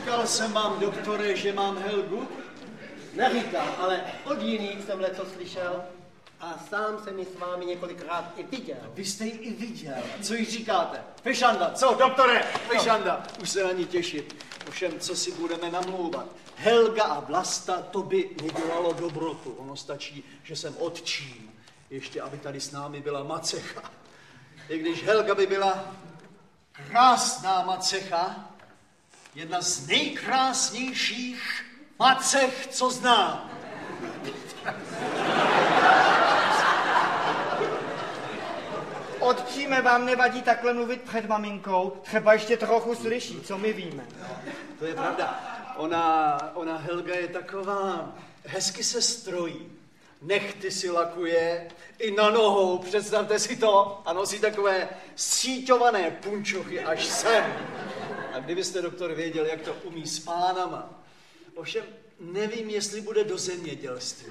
Neříkal jsem vám, doktore, že mám Helgu? Neříkal, ale od jiných jsem leco slyšel a sám jsem ji s vámi několikrát i viděl. Vy jste ji i viděl. Co jí říkáte? Fišanda, co, doktore? Fišanda, už se na ní těšit. Ovšem, co si budeme namlouvat? Helga a Vlasta, to by nedělalo dobrotu. Ono stačí, že jsem otčím. Ještě, aby tady s námi byla macecha. I když Helga by byla krásná macecha, jedna z nejkrásnějších macech, co znám. Otčíme, vám nevadí takhle mluvit před maminkou? Třeba ještě trochu slyší, co my víme. To je pravda. Ona Helga je taková, hezky se strojí. Nechty si lakuje i na nohou, představte si to. A nosí takové síťované punčochy až sem. A kdybyste, doktor, věděl, jak to umí s pánama. Ovšem, nevím, jestli bude do zemědělství.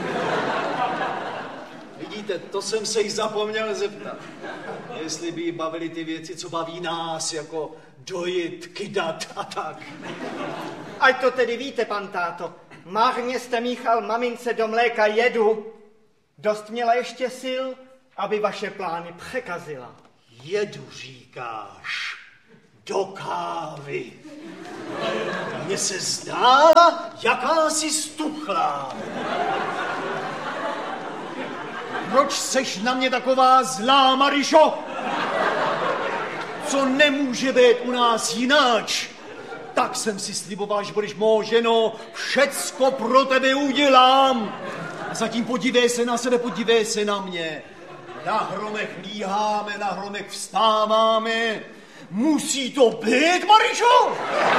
Vidíte, to jsem se jí zapomněl zeptat. Jestli by jí bavily ty věci, co baví nás, jako dojit, kydat a tak. Ať to tedy víte, pan táto. Marně jste míchal mamince do mléka jedu. Dost měla ještě sil, aby vaše plány překazila. Jedu, říkáš, do kávy. Mně se zdála jakási stuchlá. Proč seš na mě taková zlá, Marišo? Co nemůže být u nás jináč? Tak jsem si sliboval, že budeš mou ženou, všecko pro tebe udělám. A zatím podívej se na sebe, podívej se na mě. Na hromech líháme, na hromech vstáváme. Musí to být, Marišo?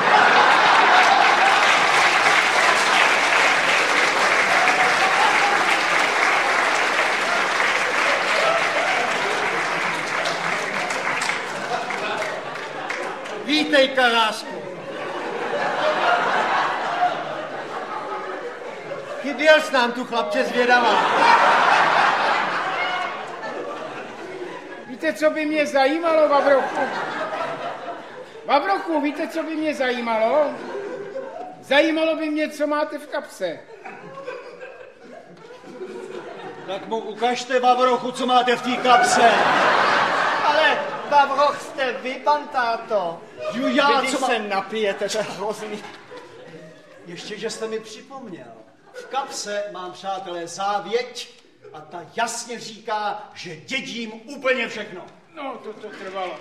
Vítej, Karásku. Chyběl jsi nám tu, chlapče, zvědavá. Víte, co by mě zajímalo, Vavrochu? Vavrochu, víte, co by mě zajímalo? Zajímalo by mě, co máte v kapse. Tak mu ukažte, Vavrochu, co máte v té kapse. Ale Vavroch jste vy, pan táto. Jo, já, když co se napijete, to je hrozný. Ještě, že jste mi připomněl. V kapse mám, přátelé, závěť a ta jasně říká, že dědím úplně všechno. No, to trvalo.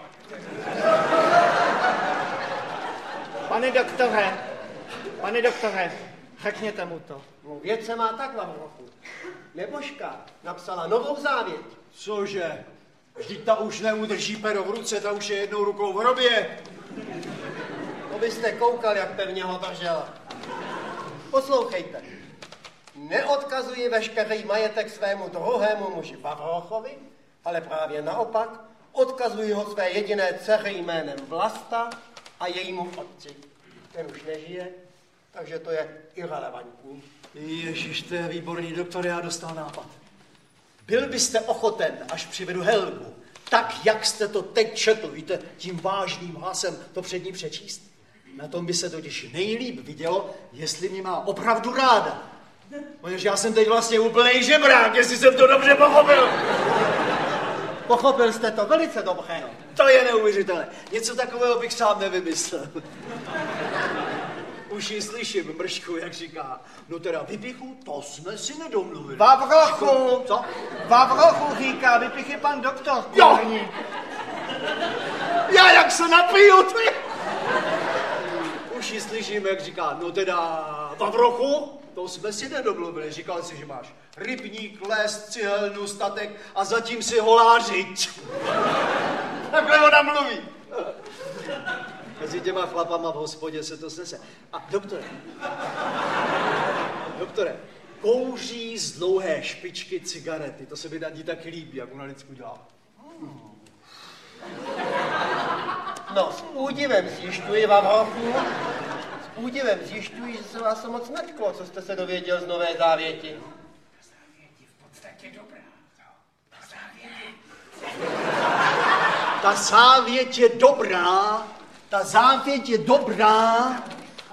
Pane doktore, řekněte mu to. No, věc se má tak, Vavrochu. Nebožka napsala novou závěť. Cože? Vždyť ta už neudrží pero v ruce, ta už je jednou rukou v hrobě. To byste koukal, jak pevně ho držela. Poslouchejte. Neodkazuji veškerý majetek svému druhému muži Vavrochovi, ale právě naopak odkazuji ho své jediné dceře jménem Vlasta a jejímu otci. Ten už nežije, takže to je irelevantní. Ježiš, to je výborný, doktor, já dostal nápad. Byl byste ochoten, až přivedu Helgu, tak, jak jste to teď četl, víte, tím vážným hlasem to před ní přečíst? Na tom by se totiž nejlíp vidělo, jestli mě má opravdu ráda. Protože já jsem teď vlastně úplnej žebrák, jestli jsem to dobře pochopil. Pochopil jste to velice dobře. To je neuvěřitelné. Něco takového bych sám nevymyslel. Už ji slyším, mršku, jak říká. No teda vypichu, to jsme si nedomluvili. Vavrochu! Co? Vavrochu říká, vypichy pan doktor. Jo! Já jak se napiju, ty! Už ji slyším, jak říká, no teda Vavrochu, to jsme si nedomluvili. Říkal si, že máš rybník, les, cihelnu, statek a zatím si holářiť. Takhle ona mluví. Mezi těma chlapama v hospodě se to snese. A doktore, kouří z dlouhé špičky cigarety. To se mi na ní taky líbí, jak ona vždycky dělá. No, s údivem zjišťuji, Vavrochu, že se vás moc netklo, co jste se dověděl z nové závěti. Závěť je v podstatě dobrá. Ta závěť je dobrá,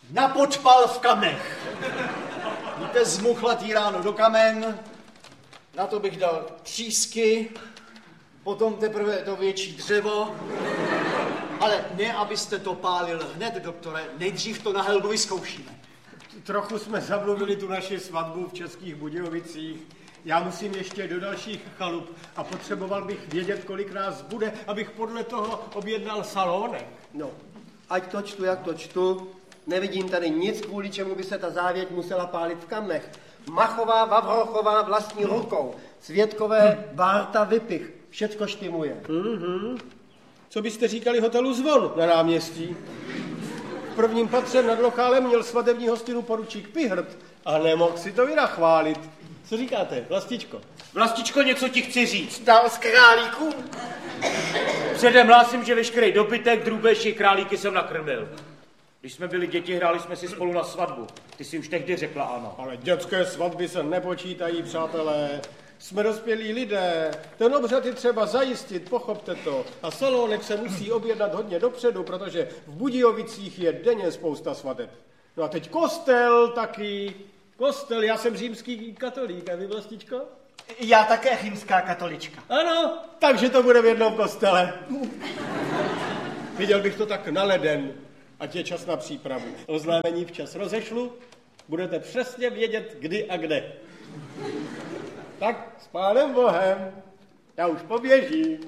na podpal v kamnech. Víte, zmuchlatý ráno do kamen, na to bych dal třísky, potom teprve to větší dřevo. Ale ne, abyste to pálil hned, doktore, nejdřív to na Helgu vyzkoušíme. Trochu jsme zamluvili tu naši svatbu v Českých Budějovicích. Já musím ještě do dalších chalup a potřeboval bych vědět, kolik nás bude, abych podle toho objednal salónek. No, ať to čtu, jak to čtu, nevidím tady nic, kvůli čemu by se ta závěť musela pálit v kamnech. Machová, Vavrochová vlastní rukou, svědkové Bárta Vypich, všecko štimuje. Co byste říkali hotelu Zvon na náměstí? V prvním patře nad lokálem měl svatební hostinu poručík Pihrd a nemohl si to vynachválit. Co říkáte, Vlastičko? Vlastičko, něco ti chci říct. Dal z králíků? Předem hlásím, že veškerý dobytek, drůbež i králíky jsem nakrmil. Když jsme byli děti, hráli jsme si spolu na svatbu. Ty si už tehdy řekla ano. Ale dětské svatby se nepočítají, přátelé. Jsme dospělí lidé. Ten obřad je třeba zajistit, pochopte to. A salónek se musí objednat hodně dopředu, protože v Budějovicích je denně spousta svateb. No a teď kostel taky. Kostel, já jsem římský katolík, a vy, Vlastičko? Já také římská katolička. Ano, takže to bude v jednom kostele. Viděl bych to tak na leden, ať je čas na přípravu. Oznámení včas rozešlu, budete přesně vědět, kdy a kde. Tak, s Pánem Bohem, já už poběžím.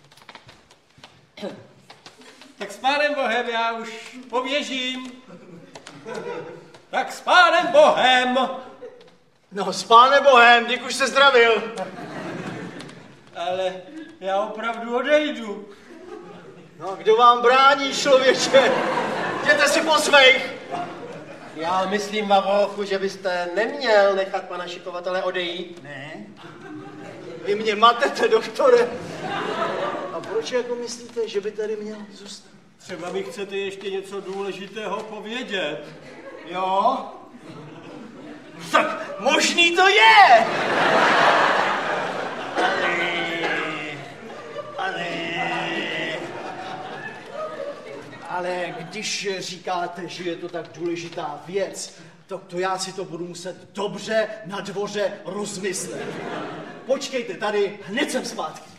Tak s Pánem Bohem, já už poběžím. Tak s Pánem Bohem. No, s Pánem Bohem, dík už se zdravil. Ale já opravdu odejdu. No, kdo vám brání, člověče? Jděte si po svých. Já myslím, Vavrochu, že byste neměl nechat pana šikovatele odejít. Ne? Vy mě matete, doktore. A proč jako myslíte, že by tady měl zůstat? Třeba mi chcete ještě něco důležitého povědět. Jo? Tak možný to je! Ale když říkáte, že je to tak důležitá věc, tak to já si to budu muset dobře na dvoře rozmyslet. Počkejte tady, hned jsem zpátky.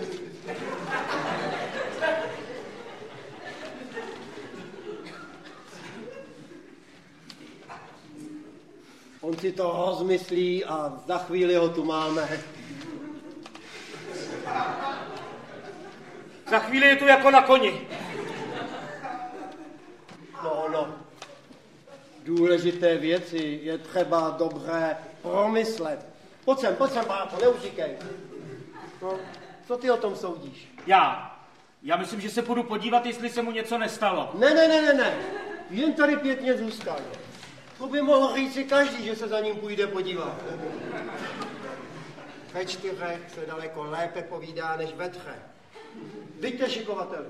On si to rozmyslí a za chvíli ho tu máme. Za chvíli je tu jako na koni. No. Důležité věci je třeba dobře promyslet. Pojď sem, Bárto, neutíkej. No, co ty o tom soudíš? Já myslím, že se půjdu podívat, jestli se mu něco nestalo. Ne. Jen tady pěkně zůstaň. To by mohl říct si každý, že se za ním půjde podívat. Ve čtyřech se daleko lépe povídá než ve třech. Vyďte, šikovateli.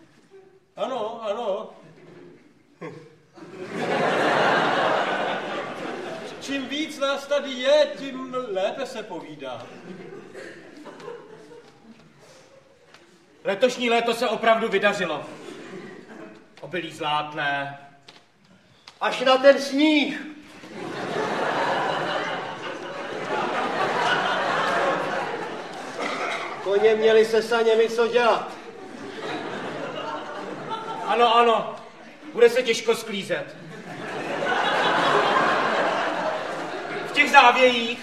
Ano. Čím víc nás tady je, tím lépe se povídá. Letošní léto se opravdu vydařilo. Obilí zlátné. Až na ten sníh. Koně měli se saněmi co dělat. Ano. Bude se těžko sklízet. V těch závějích.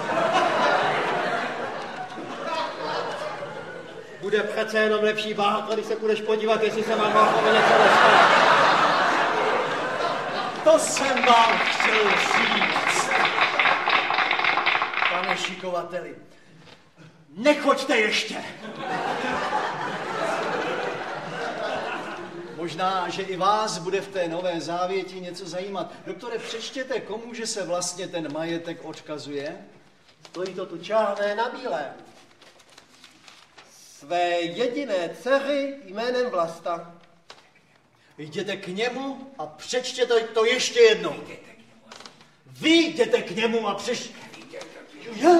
Bude přece jenom lepší Bárto, když se půjdeš podívat, jestli se vám Bártovi něco nestane. To jsem vám chtěl říct. Pane šikovateli, nechoďte ještě. Možná, že i vás bude v té nové závěti něco zajímat. Doktore, přečtěte, komuže se vlastně ten majetek odkazuje? Stojí to tu černé na bílém. Své jediné dcery jménem Vlasta. Jděte k němu a přečtěte to ještě jednou. Vy jděte k němu a přečtěte. Já?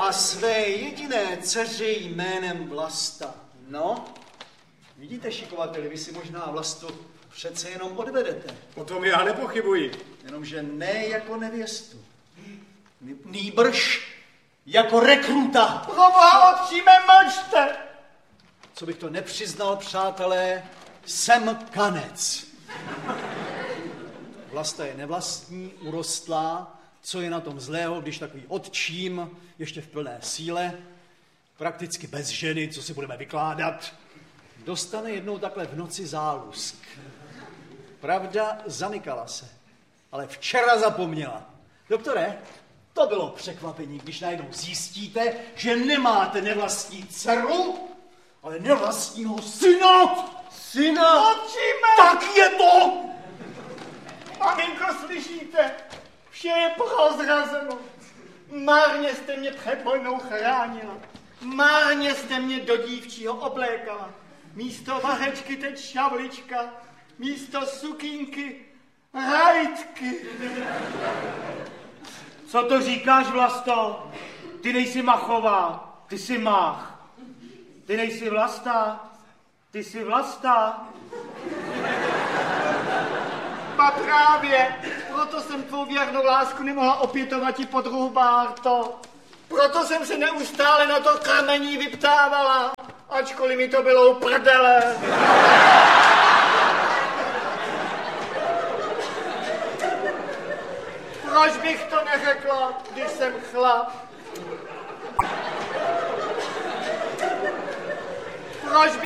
a své jediné dceři jménem Vlasta. No, vidíte, šikovateli, vy si možná Vlastu přece jenom odvedete. O tom já nepochybuji. Jenomže ne jako nevěstu. Nýbrž jako rekruta. Proboha, otčíme, mlčte! Co bych to nepřiznal, přátelé, jsem kanec. Vlasta je nevlastní, urostlá. Co je na tom zlého, když takový otčím, ještě v plné síle, prakticky bez ženy, co si budeme vykládat, dostane jednou takhle v noci zálusk. Pravda, zamykala se, ale včera zapomněla. Doktore, to bylo překvapení, když najednou zjistíte, že nemáte nevlastní dceru, ale nevlastního syna. Syna? Otčíme! Tak je to! Maminko, slyšíte? Vše je prozrazeno. Márně jste mě před vojnou chránila. Márně jste mě do dívčího oblékala. Místo varečky teď šavlička. Místo sukínky rajtky. Co to říkáš, Vlasto? Ty nejsi Machová, ty jsi Mach. Ty nejsi Vlasta, ty jsi Vlasta. Pa právě, proto jsem tvou věrnou lásku nemohla opětovat i po druhou, Bárto. Proto jsem se neustále na to kamení vyptávala, ačkoliv mi to bylo u prdele. Proč bych to neřekla, když jsem chlap? Proč